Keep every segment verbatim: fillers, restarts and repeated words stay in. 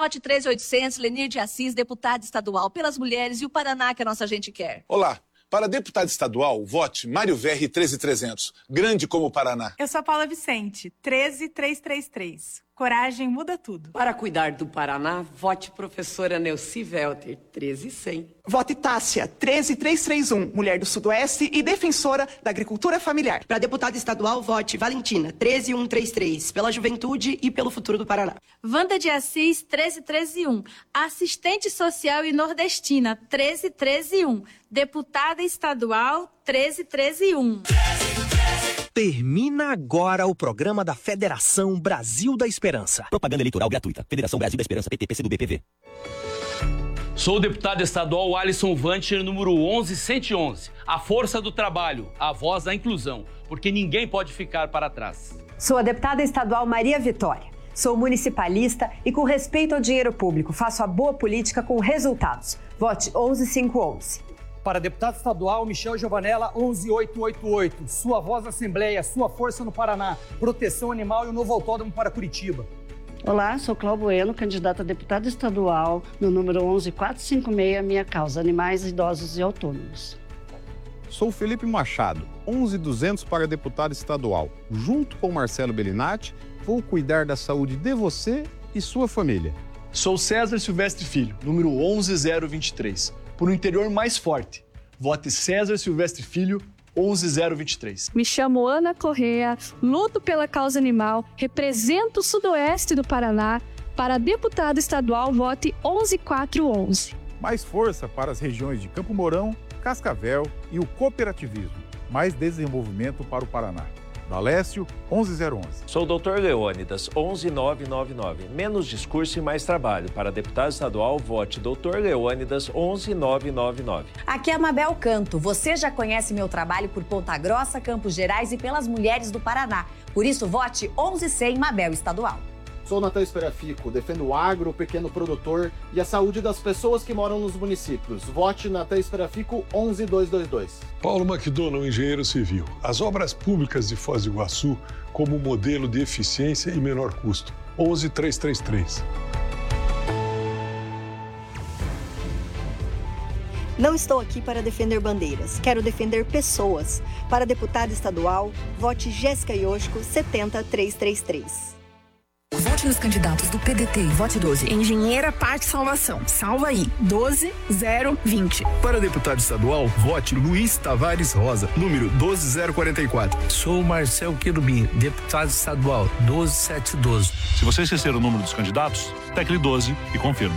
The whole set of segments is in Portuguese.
Vote treze mil e oitocentos, Lenir de Assis, deputada estadual, pelas mulheres e o Paraná que a nossa gente quer. Olá. Para deputado estadual, vote Mário Verri treze mil e trezentos. Grande como o Paraná. Eu sou a Paula Vicente, treze mil trezentos e trinta e três. Coragem muda tudo. Para cuidar do Paraná, vote professora Neuci Welter, treze mil e cem. Vote Tássia, treze mil trezentos e trinta e um, mulher do Sudoeste e defensora da agricultura familiar. Para deputada estadual, vote Valentina, treze mil cento e trinta e três, pela juventude e pelo futuro do Paraná. Wanda de Assis, treze mil trezentos e um, assistente social e nordestina, treze mil trezentos e um, deputada estadual, treze mil trezentos e um. Termina agora o programa da Federação Brasil da Esperança. Propaganda eleitoral gratuita. Federação Brasil da Esperança, P T, P C do B, P V. Sou o deputado estadual Alisson Vancher, número onze mil cento e onze. A força do trabalho, a voz da inclusão, porque ninguém pode ficar para trás. Sou a deputada estadual Maria Vitória. Sou municipalista e, com respeito ao dinheiro público, faço a boa política com resultados. Vote onze mil quinhentos e onze. Para deputado estadual, Michel Giovanella, onze mil oitocentos e oitenta e oito. Sua voz na Assembleia, sua força no Paraná. Proteção animal e o novo autódromo para Curitiba. Olá, sou Cláudia Bueno, candidata a deputada estadual, no número onze mil quatrocentos e cinquenta e seis, minha causa, animais, idosos e autônomos. Sou Felipe Machado, onze mil e duzentos para deputado estadual. Junto com Marcelo Bellinati, vou cuidar da saúde de você e sua família. Sou César Silvestre Filho, número onze mil vinte e três. Por um interior mais forte. Vote César Silvestre Filho, onze mil vinte e três. Me chamo Ana Correa, luto pela causa animal, represento o sudoeste do Paraná. Para deputado estadual, vote onze mil quatrocentos e onze. Mais força para as regiões de Campo Mourão, Cascavel e o cooperativismo. Mais desenvolvimento para o Paraná. Dalécio, onze mil onze. Sou o doutor Leônidas, onze mil novecentos e noventa e nove. Menos discurso e mais trabalho. Para deputado estadual, vote doutor Leônidas, onze mil novecentos e noventa e nove. Aqui é a Mabel Canto. Você já conhece meu trabalho por Ponta Grossa, Campos Gerais e pelas mulheres do Paraná. Por isso, vote onze mil cem Mabel Estadual. Sou Natan Esperafico, defendo o agro, o pequeno produtor e a saúde das pessoas que moram nos municípios. Vote Natan Esperafico, onze mil duzentos e vinte e dois. Paulo McDonald, engenheiro civil. As obras públicas de Foz do Iguaçu como modelo de eficiência e menor custo. onze mil trezentos e trinta e três. Não estou aqui para defender bandeiras, quero defender pessoas. Para deputada estadual, vote Jéssica Yoshiko, setenta mil trezentos e trinta e três. Vote nos candidatos do P D T. Vote doze. Engenheira Parte Salvação. Salva aí. doze mil vinte. Para deputado estadual, vote Luiz Tavares Rosa, número doze mil quarenta e quatro. Sou Marcel Querubim, deputado estadual, doze mil setecentos e doze. Se você esquecer o número dos candidatos, tecle doze e confirma.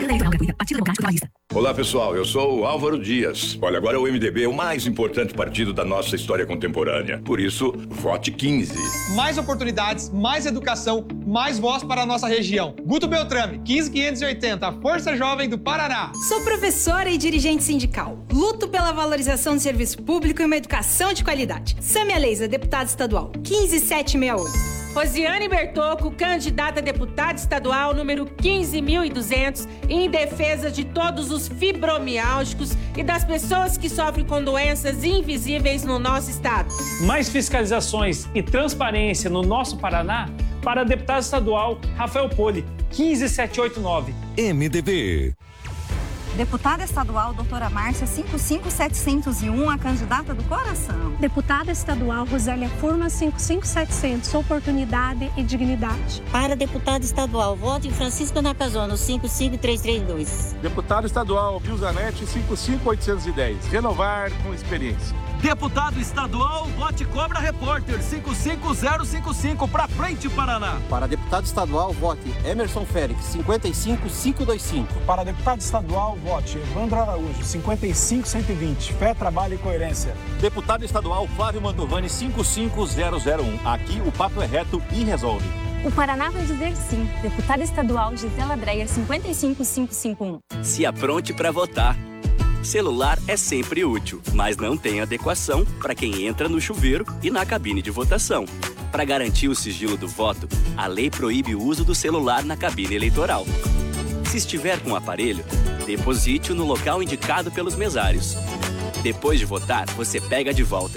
Olá, pessoal. Eu sou o Álvaro Dias. Olha, agora o M D B é o mais importante partido da nossa história contemporânea. Por isso, vote quinze. Mais oportunidades, mais educação, mais voz para a nossa região. Guto Beltrame, quinze mil quinhentos e oitenta, a Força Jovem do Paraná. Sou professora e dirigente sindical. Luto pela valorização do serviço público e uma educação de qualidade. Sâmia Leisa, deputada estadual, quinze mil setecentos e sessenta e oito. Rosiane Bertocco, candidata a deputada estadual número quinze mil e duzentos, em defesa de todos os fibromialgicos e das pessoas que sofrem com doenças invisíveis no nosso estado. Mais fiscalizações e transparência no nosso Paraná para deputado estadual Rafael Poli, quinze mil setecentos e oitenta e nove. M D B. Deputada estadual, doutora Márcia, cinquenta e cinco mil setecentos e um, a candidata do coração. Deputada estadual, Rosélia Furman, cinquenta e cinco mil setecentos, oportunidade e dignidade. Para deputada estadual, vote Francisco Nakazone, cinquenta e cinco mil trezentos e trinta e dois. Deputado estadual, Bilzanete, cinquenta e cinco mil oitocentos e dez. Renovar com experiência. Deputado estadual, vote Cobra Repórter, cinquenta e cinco mil cinquenta e cinco, pra frente, Paraná. Para deputado estadual, vote Emerson Félix, cinquenta e cinco mil quinhentos e vinte e cinco. Para deputado estadual, vote Evandro Araújo, cinquenta e cinco mil cento e vinte. Fé, trabalho e coerência. Deputado estadual, Flávio Mantovani, cinquenta e cinco mil um. Aqui o papo é reto e resolve. O Paraná vai dizer sim. Deputada estadual, Gisela Dreyer, cinquenta e cinco mil quinhentos e cinquenta e um. Se apronte para votar. Celular é sempre útil, mas não tem adequação para quem entra no chuveiro e na cabine de votação. Para garantir o sigilo do voto, a lei proíbe o uso do celular na cabine eleitoral. Se estiver com o aparelho, deposite-o no local indicado pelos mesários. Depois de votar, você pega de volta.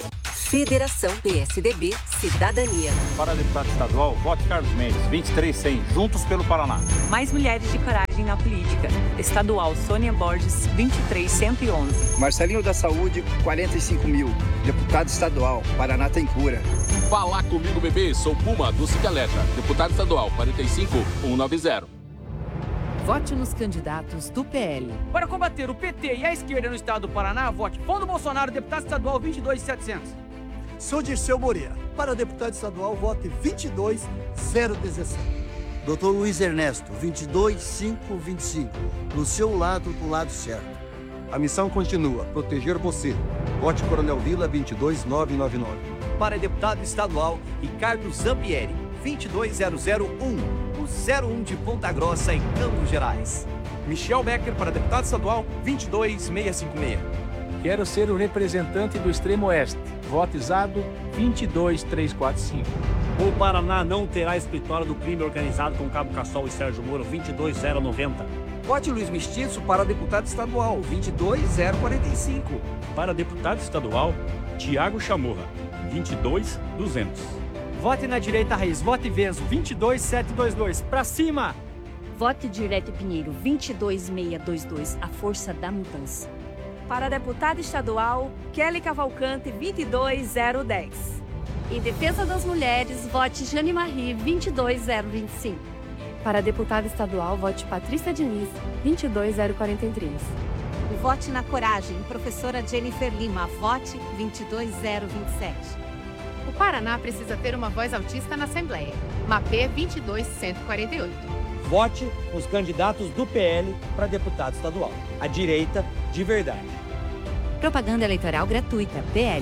Federação P S D B Cidadania. Para deputado estadual, vote Carlos Mendes, vinte e três cem, Juntos pelo Paraná. Mais mulheres de coragem na política. Estadual Sônia Borges, vinte e três cento e onze. Marcelinho da Saúde, quarenta e cinco mil. Deputado estadual, Paraná tem cura. Fala comigo, bebê, sou Puma, do Cicaleta. Deputado estadual, quarenta e cinco, cento e noventa. Vote nos candidatos do P L. Para combater o P T e a esquerda no estado do Paraná, vote Fundo Bolsonaro, deputado estadual, vinte e dois mil e setecentos. Sou Dirceu Moreira. Para deputado estadual, vote vinte e dois mil e dezessete. doutor Luiz Ernesto, vinte e dois mil quinhentos e vinte e cinco. Do seu lado, do lado certo. A missão continua, proteger você. Vote Coronel Vila, vinte e dois mil novecentos e noventa e nove. Para deputado estadual, Ricardo Zampieri, vinte e dois mil um. O zero um de Ponta Grossa, em Campos Gerais. Michel Becker, para deputado estadual, vinte e dois mil seiscentos e cinquenta e seis. Quero ser o representante do extremo oeste. Voto exato vinte e dois mil trezentos e quarenta e cinco. O Paraná não terá escritório do crime organizado com Cabo Cassol e Sérgio Moro, vinte e dois mil noventa. Vote Luiz Mestiço para deputado estadual, vinte e dois mil quarenta e cinco. Para deputado estadual, Tiago Chamorra, vinte e dois mil duzentos. Vote na direita raiz, vote Venzo, vinte e dois mil setecentos e vinte e dois. Pra cima! Vote Direto Pinheiro, vinte e dois mil seiscentos e vinte e dois, a força da mudança. Para deputado estadual, Kelly Cavalcante, vinte e dois mil dez. Em defesa das mulheres, vote Jane Marie, vinte e dois mil vinte e cinco. Para deputado estadual, vote Patrícia Diniz, vinte e dois mil quarenta e três. Vote na coragem, professora Jennifer Lima, vote vinte e dois mil vinte e sete. O Paraná precisa ter uma voz autista na Assembleia. Mapê vinte e dois mil cento e quarenta e oito. Vote os candidatos do P L para deputado estadual. A direita de verdade. Propaganda eleitoral gratuita. P L.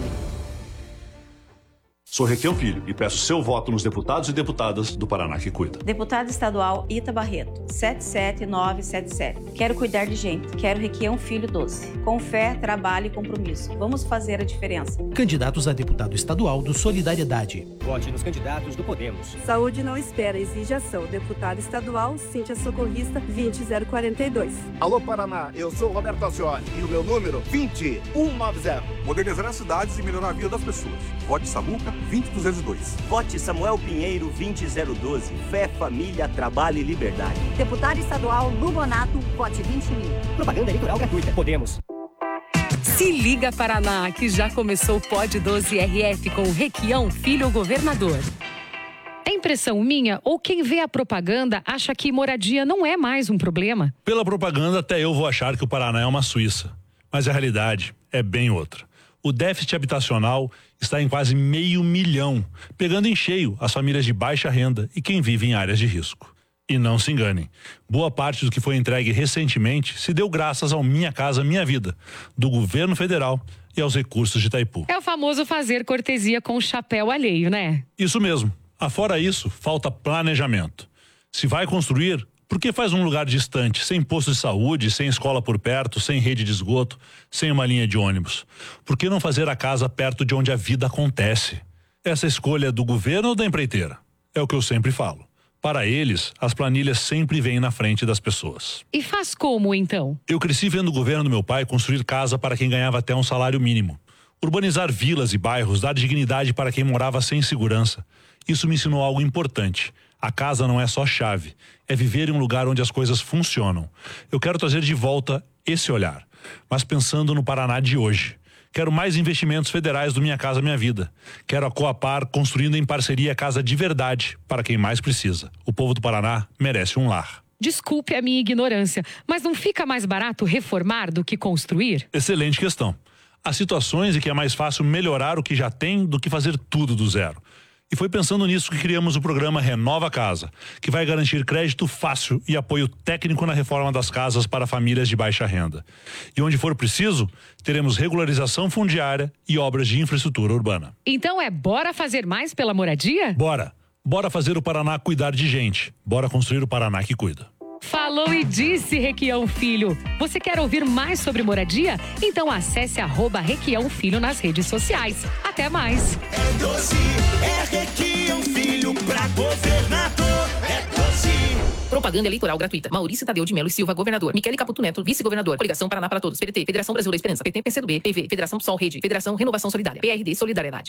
Sou Requião Filho e peço seu voto nos deputados e deputadas do Paraná que cuida. Deputado estadual Ita Barreto, sete sete nove sete sete. Quero cuidar de gente. Quero Requião Filho doze. Com fé, trabalho e compromisso. Vamos fazer a diferença. Candidatos a deputado estadual do Solidariedade. Vote nos candidatos do Podemos. Saúde não espera, exige ação. Deputado estadual Cíntia Socorrista, vinte mil quarenta e dois. Alô Paraná, eu sou Roberto Alcione e o meu número vinte mil cento e noventa. Modernizar as cidades e melhorar a vida das pessoas. Vote Samuca, vinte mil duzentos e dois. Vote Samuel Pinheiro, vinte mil doze. Fé, família, trabalho e liberdade. Deputado estadual Lubonato, vote vinte mil. Propaganda eleitoral gratuita. Podemos. Se liga Paraná, que já começou o Pod doze R F com Requião Filho Governador. É impressão minha ou quem vê a propaganda acha que moradia não é mais um problema? Pela propaganda até eu vou achar que o Paraná é uma Suíça, mas a realidade é bem outra. O déficit habitacional está em quase meio milhão, pegando em cheio as famílias de baixa renda e quem vive em áreas de risco. E não se enganem, boa parte do que foi entregue recentemente se deu graças ao Minha Casa Minha Vida, do governo federal e aos recursos de Itaipu. É o famoso fazer cortesia com o chapéu alheio, né? Isso mesmo. Afora isso, falta planejamento. Se vai construir, por que faz um lugar distante, sem posto de saúde, sem escola por perto, sem rede de esgoto, sem uma linha de ônibus? Por que não fazer a casa perto de onde a vida acontece? Essa escolha é do governo ou da empreiteira? É o que eu sempre falo. Para eles, as planilhas sempre vêm na frente das pessoas. E faz como, então? Eu cresci vendo o governo do meu pai construir casa para quem ganhava até um salário mínimo. Urbanizar vilas e bairros, dar dignidade para quem morava sem segurança. Isso me ensinou algo importante. A casa não é só chave, é viver em um lugar onde as coisas funcionam. Eu quero trazer de volta esse olhar, mas pensando no Paraná de hoje. Quero mais investimentos federais do Minha Casa Minha Vida. Quero a Coapar construindo em parceria a casa de verdade para quem mais precisa. O povo do Paraná merece um lar. Desculpe a minha ignorância, mas não fica mais barato reformar do que construir? Excelente questão. Há situações em que é mais fácil melhorar o que já tem do que fazer tudo do zero. E foi pensando nisso que criamos o programa Renova Casa, que vai garantir crédito fácil e apoio técnico na reforma das casas para famílias de baixa renda. E onde for preciso, teremos regularização fundiária e obras de infraestrutura urbana. Então é bora fazer mais pela moradia? Bora! Bora fazer o Paraná cuidar de gente. Bora construir o Paraná que cuida. Falou e disse, Requião Filho. Você quer ouvir mais sobre moradia? Então acesse arroba Requião Filho nas redes sociais. Até mais. É doze, é Requião Filho pra governador. É doze. Propaganda eleitoral gratuita. Maurício Tadeu de Melo e Silva, governador. Michele Caputo Neto, vice-governador. Coligação Paraná para Todos. P D T, Federação Brasil da Esperança. P T, P C do B, P V, Federação P SOL Rede, Federação Renovação Solidária. P R D, Solidariedade.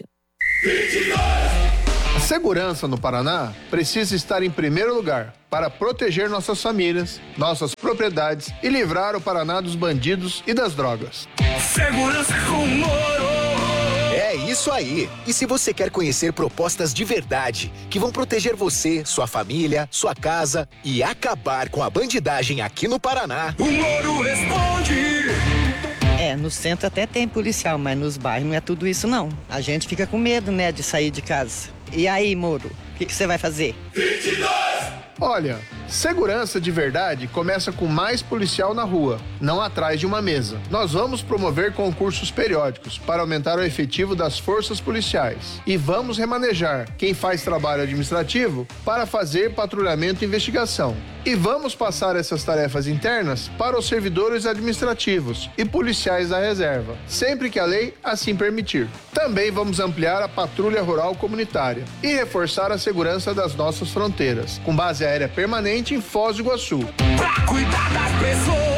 A segurança no Paraná precisa estar em primeiro lugar para proteger nossas famílias, nossas propriedades e livrar o Paraná dos bandidos e das drogas. Segurança com Moro! É isso aí. E se você quer conhecer propostas de verdade que vão proteger você, sua família, sua casa e acabar com a bandidagem aqui no Paraná, o Moro responde! É, no centro até tem policial, mas nos bairros não é tudo isso não. A gente fica com medo, né, de sair de casa. E aí, Moro, o que você vai fazer? vinte e dois! Olha, segurança de verdade começa com mais policial na rua, não atrás de uma mesa. Nós vamos promover concursos periódicos para aumentar o efetivo das forças policiais. E vamos remanejar quem faz trabalho administrativo para fazer patrulhamento e investigação. E vamos passar essas tarefas internas para os servidores administrativos e policiais da reserva, sempre que a lei assim permitir. Também vamos ampliar a patrulha rural comunitária e reforçar a segurança das nossas fronteiras, com base aérea permanente em Foz do Iguaçu. Pra cuidar das pessoas!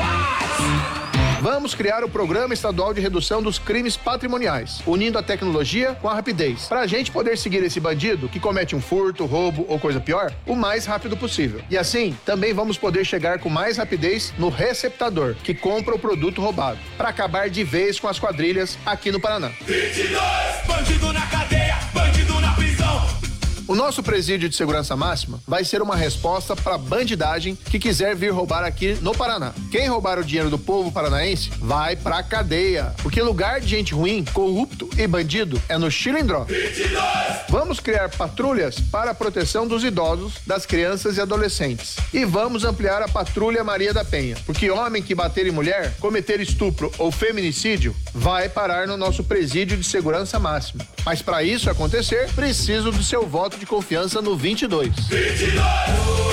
Vamos criar o Programa Estadual de Redução dos Crimes Patrimoniais, unindo a tecnologia com a rapidez, para a gente poder seguir esse bandido que comete um furto, roubo ou coisa pior, o mais rápido possível. E assim, também vamos poder chegar com mais rapidez no receptador, que compra o produto roubado, para acabar de vez com as quadrilhas aqui no Paraná. vinte e dois, bandido na cadeia, bandido na prisão. O nosso presídio de segurança máxima vai ser uma resposta para bandidagem que quiser vir roubar aqui no Paraná. Quem roubar o dinheiro do povo paranaense vai pra cadeia, porque lugar de gente ruim, corrupto e bandido é no Chilindró. vinte e dois! Vamos criar patrulhas para a proteção dos idosos, das crianças e adolescentes. E vamos ampliar a Patrulha Maria da Penha, porque homem que bater em mulher, cometer estupro ou feminicídio vai parar no nosso presídio de segurança máxima. Mas para isso acontecer, preciso do seu voto de confiança no vinte e dois. vinte e dois!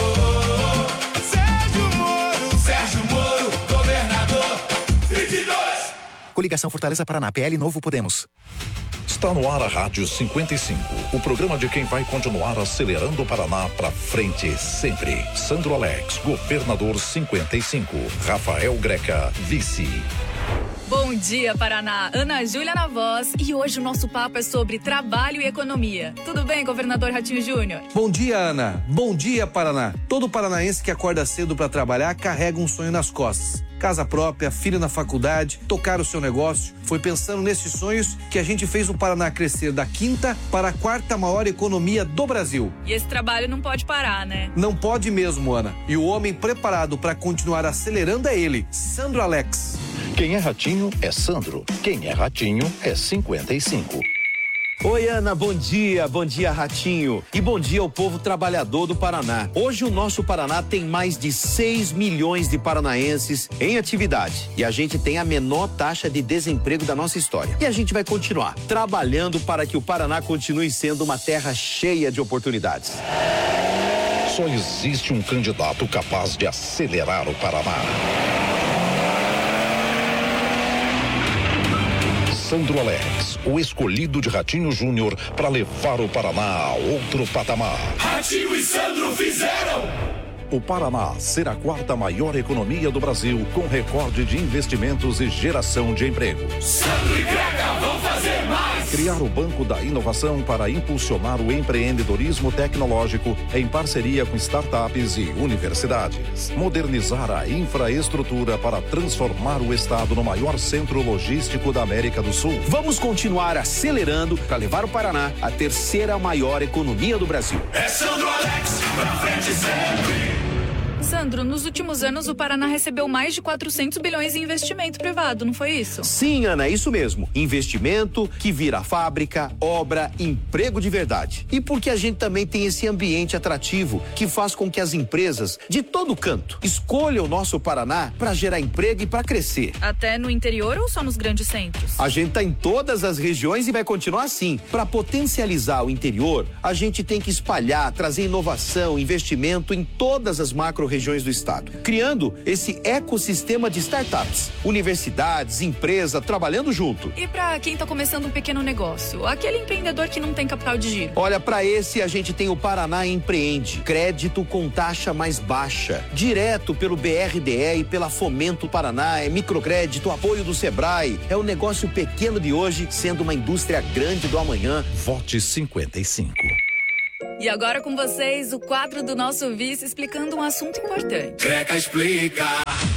Sérgio Moro, Sérgio Moro, governador. vinte e dois! Coligação Fortaleza Paraná, P L Novo Podemos. Está no ar a Rádio cinquenta e cinco, o programa de quem vai continuar acelerando o Paraná pra frente sempre. Sandro Alex, governador cinquenta e cinco. Rafael Greca, vice. Bom dia, Paraná. Ana Júlia na voz e hoje o nosso papo é sobre trabalho e economia. Tudo bem, governador Ratinho Júnior? Bom dia, Ana. Bom dia, Paraná. Todo paranaense que acorda cedo para trabalhar carrega um sonho nas costas. Casa própria, filho na faculdade, tocar o seu negócio. Foi pensando nesses sonhos que a gente fez o Paraná crescer da quinta para a quarta maior economia do Brasil. E esse trabalho não pode parar, né? Não pode mesmo, Ana. E o homem preparado para continuar acelerando é ele, Sandro Alex. Quem é Ratinho é Sandro. Quem é Ratinho é cinquenta e cinco. Oi, Ana, bom dia, bom dia, Ratinho. E bom dia ao povo trabalhador do Paraná. Hoje o nosso Paraná tem mais de seis milhões de paranaenses em atividade. E a gente tem a menor taxa de desemprego da nossa história. E a gente vai continuar trabalhando para que o Paraná continue sendo uma terra cheia de oportunidades. Só existe um candidato capaz de acelerar o Paraná. Sandro Alex, o escolhido de Ratinho Júnior para levar o Paraná a outro patamar. Ratinho e Sandro fizeram! O Paraná será a quarta maior economia do Brasil, com recorde de investimentos e geração de emprego. Sandro e Greca vão fazer mais! Criar o Banco da Inovação para impulsionar o empreendedorismo tecnológico em parceria com startups e universidades. Modernizar a infraestrutura para transformar o estado no maior centro logístico da América do Sul. Vamos continuar acelerando para levar o Paraná à terceira maior economia do Brasil. É Sandro Alex, pra frente sempre! Sandro, nos últimos anos o Paraná recebeu mais de quatrocentos bilhões em investimento privado, não foi isso? Sim, Ana, é isso mesmo. Investimento que vira fábrica, obra, emprego de verdade. E porque a gente também tem esse ambiente atrativo que faz com que as empresas de todo canto escolham o nosso Paraná para gerar emprego e para crescer. Até no interior ou só nos grandes centros? A gente tá em todas as regiões e vai continuar assim. Para potencializar o interior, a gente tem que espalhar, trazer inovação, investimento em todas as macro-regiões regiões do estado, criando esse ecossistema de startups, universidades, empresa trabalhando junto. E para quem está começando um pequeno negócio, aquele empreendedor que não tem capital de giro? Olha, para esse a gente tem o Paraná Empreende, crédito com taxa mais baixa, direto pelo B R D E e pela Fomento Paraná, é microcrédito, apoio do Sebrae, é o negócio pequeno de hoje sendo uma indústria grande do amanhã. Vote cinquenta e cinco. E agora com vocês, o quadro do nosso vice explicando um assunto importante. Creca explica.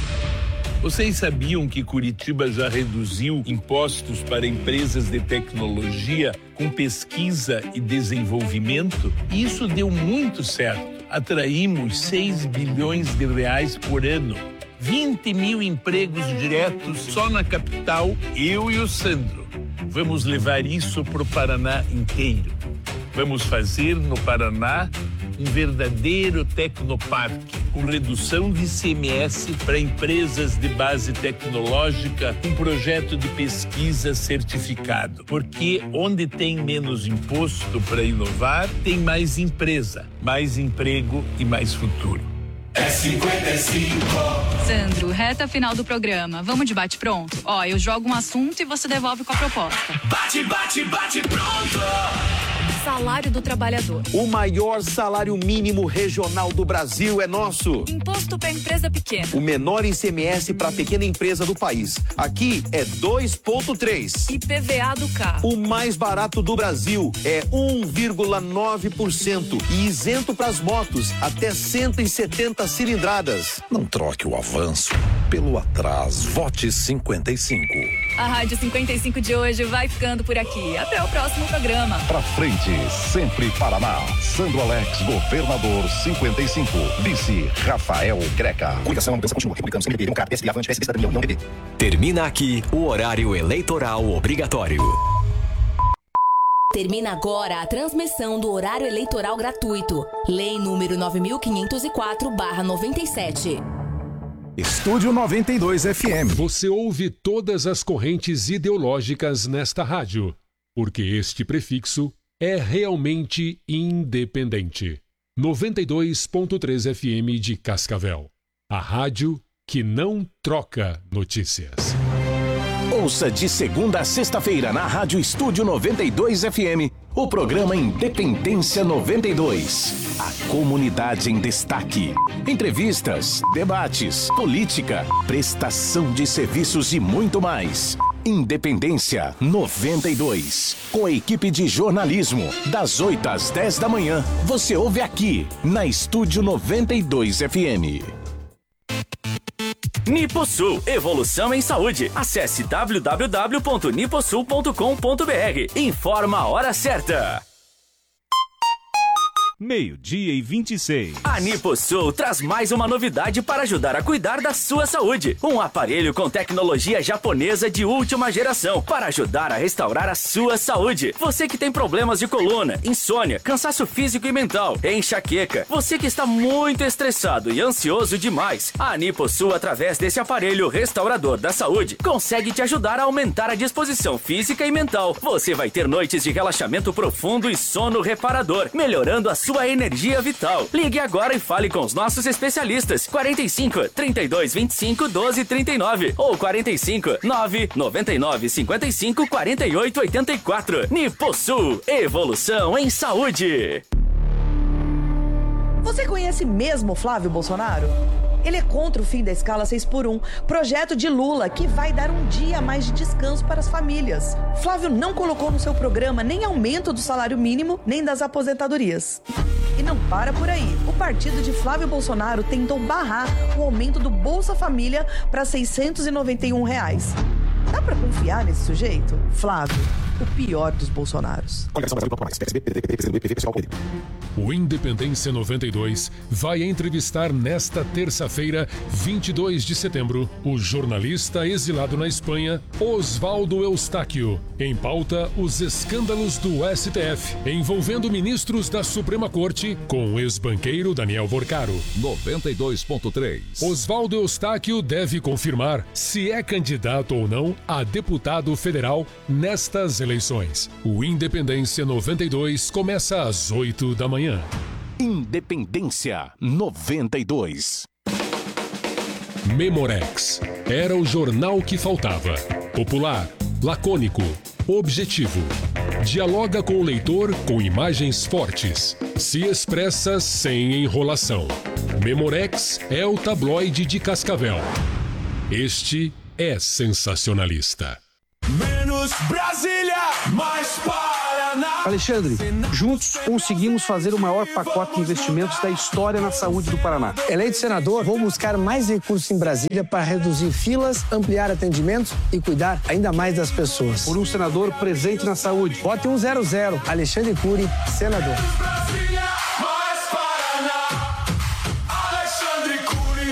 Vocês sabiam que Curitiba já reduziu impostos para empresas de tecnologia com pesquisa e desenvolvimento? Isso deu muito certo. Atraímos seis bilhões de reais por ano. vinte mil empregos diretos só na capital, eu e o Sandro. Vamos levar isso para o Paraná inteiro. Vamos fazer no Paraná um verdadeiro tecnoparque, com redução de I C M S para empresas de base tecnológica, um projeto de pesquisa certificado. Porque onde tem menos imposto para inovar, tem mais empresa, mais emprego e mais futuro. É cinquenta e cinco. Sandro, reta final do programa. Vamos de bate pronto? Ó, eu jogo um assunto e você devolve com a proposta. Bate, bate, bate pronto. Salário do trabalhador. O maior salário mínimo regional do Brasil é nosso. Imposto para empresa pequena. O menor I C M S para pequena empresa do país. Aqui é dois vírgula três. I P V A do carro. O mais barato do Brasil é um vírgula nove por cento e isento para as motos até cento e setenta cilindradas. Não troque o avanço pelo atrás. Vote cinquenta e cinco. A Rádio cinquenta e cinco de hoje vai ficando por aqui. Até o próximo programa. Pra frente, sempre Paraná. Sandro Alex, governador cinquenta e cinco. Vice Rafael Greca. Coligação, mudança continua. Republicanos, M D B, Democrata, P S D, Avante, P S D, Cidadania, União, P B. Termina aqui o horário eleitoral obrigatório. Termina agora a transmissão do horário eleitoral gratuito. Lei número nove mil quinhentos e quatro barra noventa e sete. Estúdio noventa e dois F M. Você ouve todas as correntes ideológicas nesta rádio, porque este prefixo é realmente independente. noventa e dois ponto três F M de Cascavel. A rádio que não troca notícias. Ouça de segunda a sexta-feira na Rádio Estúdio noventa e dois F M, o programa Independência noventa e dois. A comunidade em destaque. Entrevistas, debates, política, prestação de serviços e muito mais. Independência noventa e dois. Com a equipe de jornalismo, das oito às dez da manhã, você ouve aqui, na Estúdio noventa e dois F M. Niposul, evolução em saúde. Acesse w w w ponto niposul ponto com ponto b r. Informa a hora certa. Meio-dia e vinte e seis. A Niposul traz mais uma novidade para ajudar a cuidar da sua saúde. Um aparelho com tecnologia japonesa de última geração para ajudar a restaurar a sua saúde. Você que tem problemas de coluna, insônia, cansaço físico e mental, enxaqueca, você que está muito estressado e ansioso demais, a Niposul, através desse aparelho restaurador da saúde, consegue te ajudar a aumentar a disposição física e mental. Você vai ter noites de relaxamento profundo e sono reparador, melhorando a sua energia vital. Ligue agora e fale com os nossos especialistas. quarenta e cinco, trinta e dois, vinte e cinco, doze, trinta e nove ou quarenta e cinco, nove, noventa e nove, cinquenta e cinco, quarenta e oito, oitenta e quatro. Niposul, evolução em saúde. Você conhece mesmo Flávio Bolsonaro? Ele é contra o fim da escala seis por um, projeto de Lula que vai dar um dia a mais de descanso para as famílias. Flávio não colocou no seu programa nem aumento do salário mínimo, nem das aposentadorias. E não para por aí. O partido de Flávio Bolsonaro tentou barrar o aumento do Bolsa Família para seiscentos e noventa e um reais. Dá pra confiar nesse sujeito? Flávio, o pior dos Bolsonaros. O Independência noventa e dois vai entrevistar nesta terça-feira, vinte e dois de setembro, o jornalista exilado na Espanha, Oswaldo Eustáquio. Em pauta, os escândalos do S T F, envolvendo ministros da Suprema Corte, com o ex-banqueiro Daniel Vorcaro. noventa e dois ponto três. Oswaldo Eustáquio deve confirmar se é candidato ou não a deputado federal nestas eleições. O Independência noventa e dois começa às oito da manhã. Independência noventa e dois. Memorex. Era o jornal que faltava. Popular, lacônico, objetivo. Dialoga com o leitor com imagens fortes. Se expressa sem enrolação. Memorex é o tabloide de Cascavel. Este é sensacionalista. Menos Brasília, mais Paraná. Alexandre, juntos conseguimos fazer o maior pacote de investimentos da história na saúde do Paraná. Eleito senador, vou buscar mais recursos em Brasília para reduzir filas, ampliar atendimentos e cuidar ainda mais das pessoas. Por um senador presente na saúde. Vote um zero zero, Alexandre Cury, senador. Brasília, mais Paraná. Alexandre Cury,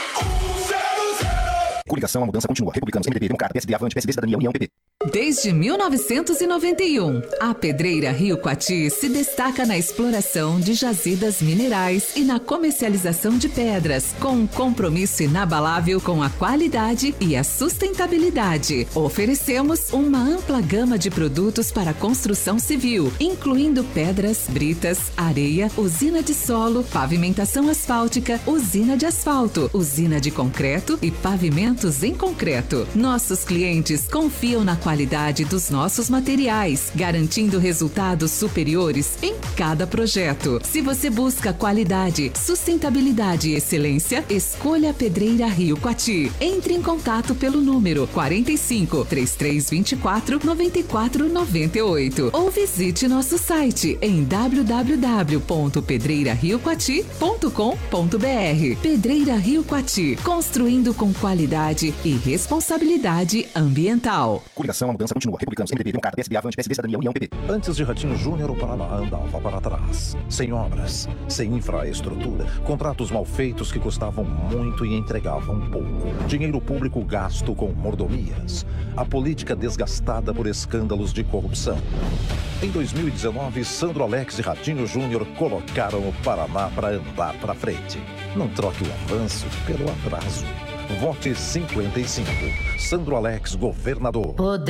um zero zero. Coligação, a mudança continua. Republicanos, M D B, Democrata, P S D, Avante, P S D, Cidadania, União, P P. Desde mil novecentos e noventa e um, a Pedreira Rio Coati se destaca na exploração de jazidas minerais e na comercialização de pedras, com um compromisso inabalável com a qualidade e a sustentabilidade. Oferecemos uma ampla gama de produtos para construção civil, incluindo pedras, britas, areia, usina de solo, pavimentação asfáltica, usina de asfalto, usina de concreto e pavimentos em concreto. Nossos clientes confiam na qualidade dos nossos materiais, garantindo resultados superiores em cada projeto. Se você busca qualidade, sustentabilidade e excelência, escolha a Pedreira Rio Coati. Entre em contato pelo número quarenta e cinco, trinta e três vinte e quatro, noventa e quatro noventa e oito ou visite nosso site em w w w ponto pedreira rio coati ponto com ponto b r. Pedreira Rio Coati, construindo com qualidade e responsabilidade ambiental. Coligação, a mudança continua. Republicanos, M D B, Democrata, P S D, Avante, P S D, Cidadania, União, P P. Antes de Ratinho Júnior, o Paraná andava para trás. Sem obras, sem infraestrutura, contratos mal feitos que custavam muito e entregavam pouco. Dinheiro público gasto com mordomias. A política desgastada por escândalos de corrupção. Em dois mil e dezenove, Sandro Alex e Ratinho Júnior colocaram o Paraná para andar para frente. Não troque o avanço pelo atraso. Vote cinquenta e cinco. Sandro Alex, governador.